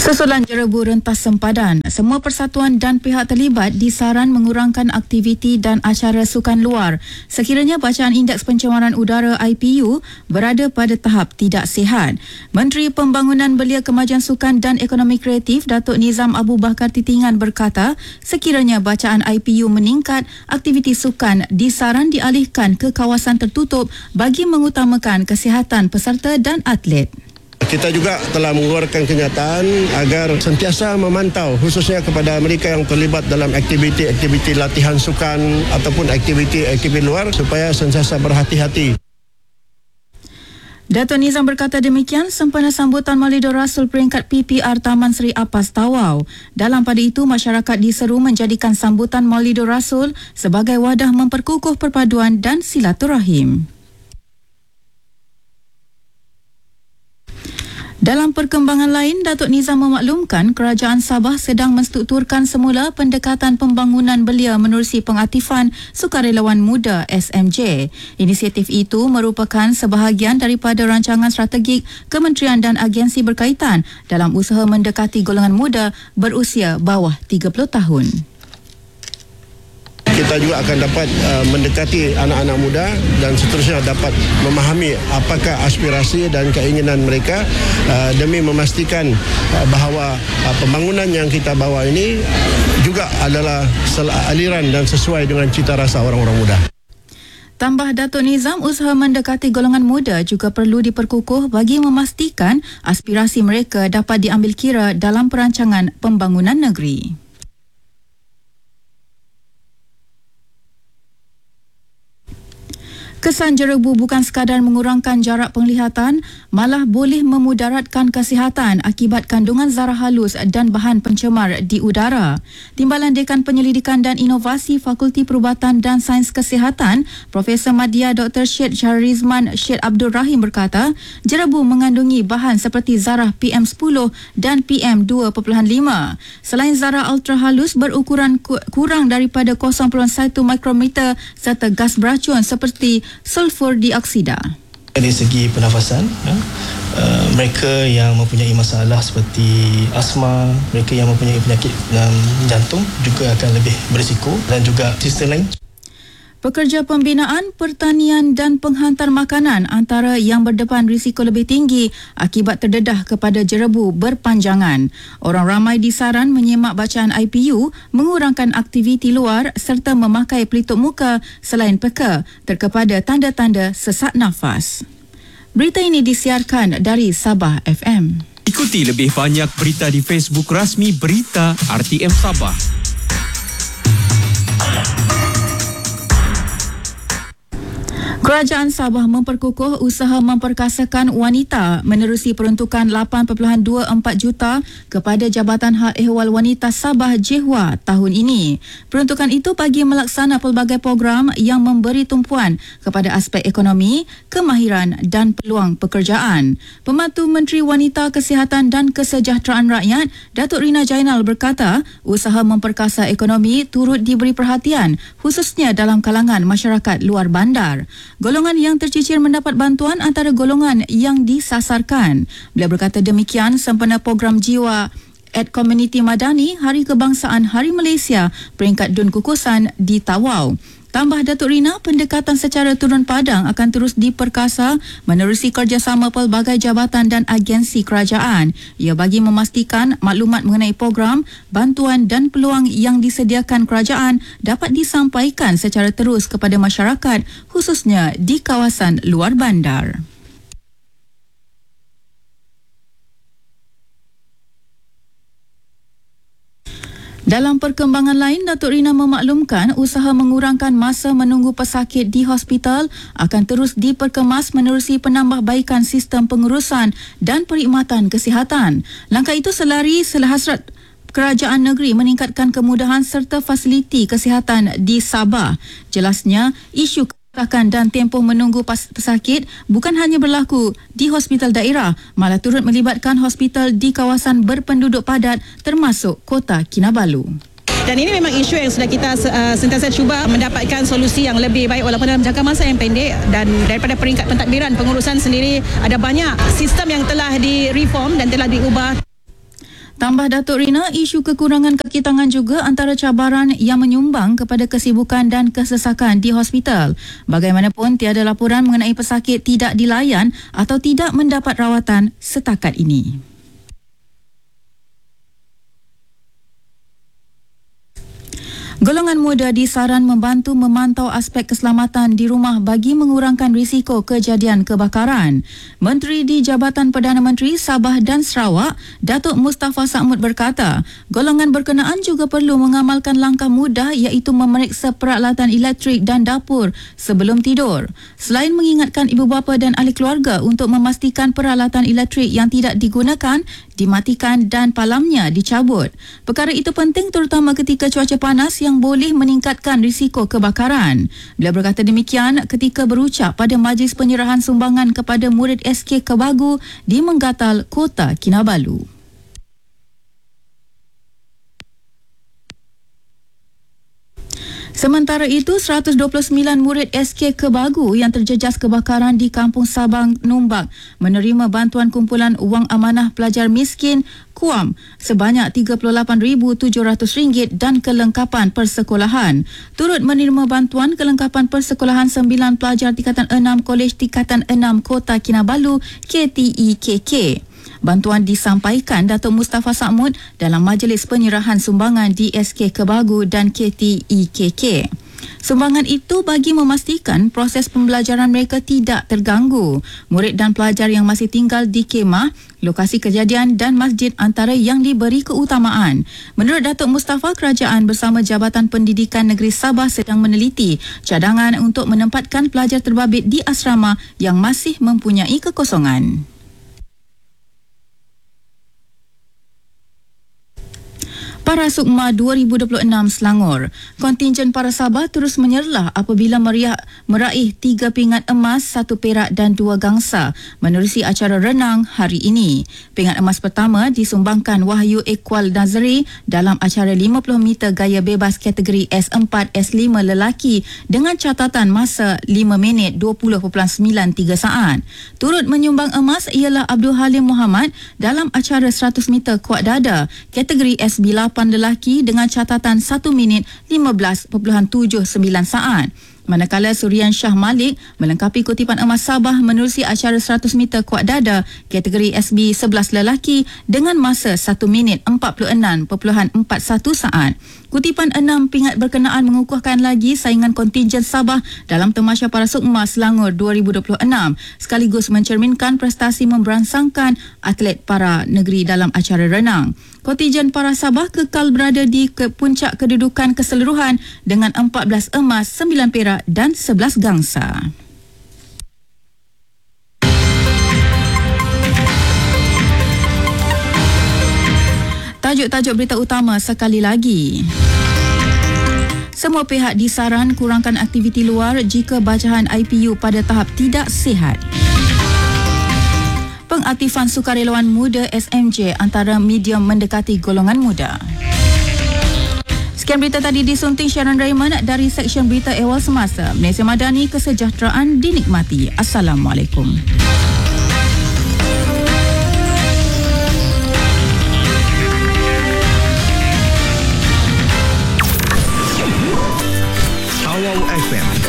Susulan jerebu rentas sempadan, semua persatuan dan pihak terlibat disaran mengurangkan aktiviti dan acara sukan luar sekiranya bacaan Indeks Pencemaran Udara IPU berada pada tahap tidak sihat. Menteri Pembangunan Belia Kemajuan Sukan dan Ekonomi Kreatif Datuk Nizam Abu Bakar Titingan berkata, sekiranya bacaan IPU meningkat, aktiviti sukan disaran dialihkan ke kawasan tertutup bagi mengutamakan kesihatan peserta dan atlet. Kita juga telah mengeluarkan kenyataan agar sentiasa memantau khususnya kepada mereka yang terlibat dalam aktiviti-aktiviti latihan sukan ataupun aktiviti-aktiviti luar supaya sentiasa berhati-hati. Datuk Nizam berkata demikian sempena sambutan Maulidur Rasul peringkat PPR Taman Seri Apas Tawau. Dalam pada itu, masyarakat diseru menjadikan sambutan Maulidur Rasul sebagai wadah memperkukuh perpaduan dan silaturahim. Dalam perkembangan lain, Datuk Nizam memaklumkan Kerajaan Sabah sedang menstrukturkan semula pendekatan pembangunan belia menerusi pengaktifan Sukarelawan Muda SMJ. Inisiatif itu merupakan sebahagian daripada rancangan strategik kementerian dan agensi berkaitan dalam usaha mendekati golongan muda berusia bawah 30 tahun. Kita juga akan dapat mendekati anak-anak muda dan seterusnya dapat memahami apakah aspirasi dan keinginan mereka demi memastikan bahawa pembangunan yang kita bawa ini juga adalah aliran dan sesuai dengan cita rasa orang-orang muda. Tambah Datuk Nizam, usaha mendekati golongan muda juga perlu diperkukuh bagi memastikan aspirasi mereka dapat diambil kira dalam perancangan pembangunan negeri. Kesan jerebu bukan sekadar mengurangkan jarak penglihatan, malah boleh memudaratkan kesihatan akibat kandungan zarah halus dan bahan pencemar di udara. Timbalan Dekan Penyelidikan dan Inovasi Fakulti Perubatan dan Sains Kesihatan, Profesor Madya Dr. Syed Syahrizman Syed Abdul Rahim berkata, jerebu mengandungi bahan seperti zarah PM10 dan PM2.5. Selain zarah ultra halus berukuran kurang daripada 0.1 mikrometer serta gas beracun seperti sulfur dioksida. Dari segi pernafasan, mereka yang mempunyai masalah seperti asma, mereka yang mempunyai penyakit jantung juga akan lebih berisiko, dan juga sistem lain. Pekerja pembinaan, pertanian dan penghantar makanan antara yang berdepan risiko lebih tinggi akibat terdedah kepada jerebu berpanjangan. Orang ramai disaran menyemak bacaan IPU, mengurangkan aktiviti luar serta memakai pelitup muka selain peka terkepada tanda-tanda sesak nafas. Berita ini disiarkan dari Sabah FM. Ikuti lebih banyak berita di Facebook rasmi Berita RTM Sabah. Kerajaan Sabah memperkukuh usaha memperkasakan wanita menerusi peruntukan 8.24 juta kepada Jabatan Hal Ehwal Wanita Sabah JEHWA tahun ini. Peruntukan itu bagi melaksana pelbagai program yang memberi tumpuan kepada aspek ekonomi, kemahiran dan peluang pekerjaan. Pembantu Menteri Wanita, Kesihatan dan Kesejahteraan Rakyat, Datuk Rina Jainal berkata, usaha memperkasa ekonomi turut diberi perhatian khususnya dalam kalangan masyarakat luar bandar. Golongan yang tercicir mendapat bantuan antara golongan yang disasarkan. Beliau berkata demikian sempena program jiwa at Komuniti Madani Hari Kebangsaan Hari Malaysia peringkat Dun Kukusan di Tawau. Tambah Datuk Rina, pendekatan secara turun padang akan terus diperkasa menerusi kerjasama pelbagai jabatan dan agensi kerajaan. Ia bagi memastikan maklumat mengenai program, bantuan dan peluang yang disediakan kerajaan dapat disampaikan secara terus kepada masyarakat khususnya di kawasan luar bandar. Dalam perkembangan lain, Datuk Rina memaklumkan usaha mengurangkan masa menunggu pesakit di hospital akan terus diperkemas menerusi penambahbaikan sistem pengurusan dan perkhidmatan kesihatan. Langkah itu selari hasrat kerajaan negeri meningkatkan kemudahan serta fasiliti kesihatan di Sabah. Jelasnya, isu kesakan dan tempoh menunggu pesakit bukan hanya berlaku di hospital daerah, malah turut melibatkan hospital di kawasan berpenduduk padat termasuk Kota Kinabalu. Dan ini memang isu yang sudah kita sentiasa cuba mendapatkan solusi yang lebih baik walaupun dalam jangka masa yang pendek. Dan daripada peringkat pentadbiran pengurusan sendiri, ada banyak sistem yang telah direform dan telah diubah. Tambah Datuk Rina, isu kekurangan kaki tangan juga antara cabaran yang menyumbang kepada kesibukan dan kesesakan di hospital. Bagaimanapun, tiada laporan mengenai pesakit tidak dilayan atau tidak mendapat rawatan setakat ini. Golongan muda disaran membantu memantau aspek keselamatan di rumah bagi mengurangkan risiko kejadian kebakaran. Menteri di Jabatan Perdana Menteri Sabah dan Sarawak, Datuk Mustafa Saamud berkata, golongan berkenaan juga perlu mengamalkan langkah mudah iaitu memeriksa peralatan elektrik dan dapur sebelum tidur. Selain mengingatkan ibu bapa dan ahli keluarga untuk memastikan peralatan elektrik yang tidak digunakan dimatikan dan palamnya dicabut. Perkara itu penting terutama ketika cuaca panas yang boleh meningkatkan risiko kebakaran. Beliau berkata demikian ketika berucap pada majlis penyerahan sumbangan kepada murid SK Kebagu di Menggatal, Kota Kinabalu. Sementara itu, 129 murid SK Kebagu yang terjejas kebakaran di Kampung Sabang, Numbak menerima bantuan kumpulan wang amanah pelajar miskin KUAM sebanyak RM38,700 dan kelengkapan persekolahan. Turut menerima bantuan kelengkapan persekolahan 9 pelajar Tingkatan 6 Kolej Tingkatan 6 Kota Kinabalu KTEKK. Bantuan disampaikan Datuk Mustafa Saamud dalam majlis penyerahan sumbangan di SK Kebagu dan KTEKK. Sumbangan itu bagi memastikan proses pembelajaran mereka tidak terganggu. Murid dan pelajar yang masih tinggal di kemah, lokasi kejadian dan masjid antara yang diberi keutamaan. Menurut Datuk Mustafa, kerajaan bersama Jabatan Pendidikan Negeri Sabah sedang meneliti cadangan untuk menempatkan pelajar terbabit di asrama yang masih mempunyai kekosongan. Para Sukma 2026 Selangor. Kontingen para Sabah terus menyerlah apabila meraih 3 pingat emas, 1 perak dan 2 gangsa menerusi acara renang hari ini. Pingat emas pertama disumbangkan Wahyu Ekwal Nazari dalam acara 50 meter gaya bebas kategori S4 S5 lelaki dengan catatan masa 5 minit 20.93 saat. Turut menyumbang emas ialah Abdul Halim Muhammad dalam acara 100 meter kuat dada kategori SB8 lelaki dengan catatan 1 minit 15.79 saat. Manakala Surian Shah Malik melengkapi kutipan emas Sabah menerusi acara 100 meter kuat dada kategori SB11 lelaki dengan masa 1 minit 46.41 saat. Kutipan 6 pingat berkenaan mengukuhkan lagi saingan kontingen Sabah dalam Tamasya Para Sukma Selangor 2026 sekaligus mencerminkan prestasi memberangsangkan atlet para negeri dalam acara renang. Kontingen para Sabah kekal berada di puncak kedudukan keseluruhan dengan 14 emas, 9 perak dan 11 gangsa. Tajuk-tajuk berita utama sekali lagi. Semua pihak disaran kurangkan aktiviti luar jika bacaan IPU pada tahap tidak sihat. Pengaktifan sukarelawan muda SMJ antara medium mendekati golongan muda. Sekian berita tadi disunting Sharon Raymond dari Seksyen Berita Ehwal Semasa. Malaysia Madani, kesejahteraan dinikmati. Assalamualaikum.